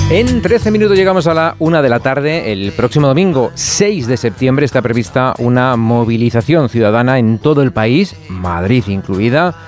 En 13 minutos llegamos a la 1 de la tarde. El próximo domingo, 6 de septiembre, está prevista una movilización ciudadana en todo el país, Madrid incluida,